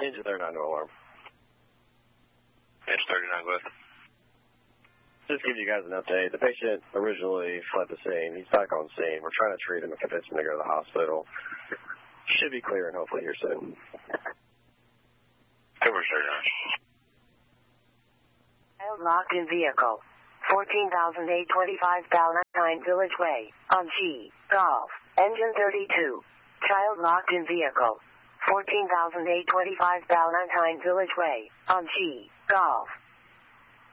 Engine 39, no alarm. Engine 39, go ahead. Just give you guys an update. The patient originally fled the scene. He's back on scene. We're trying to treat him and convince him to go to the hospital. Should be clear and hopefully here soon. Cover 39. Child locked in vehicle. 14,825 Ballantyne Village Way. On G. Golf. Engine 32. Child locked in vehicle. 14,825 Ballantyne Village Way. On G. Golf.